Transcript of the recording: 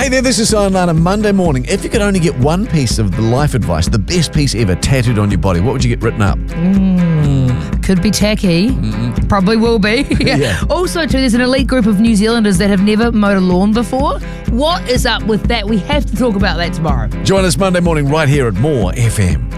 there, this is Lana. Monday morning. If you could only get one piece of the life advice, the best piece ever, tattooed on your body, what would you get written up? Could be tacky. Probably will be. Yeah. Also, too, there's an elite group of New Zealanders that have never mowed a lawn before. What is up with that? We have to talk about that tomorrow. Join us Monday morning right here at More FM.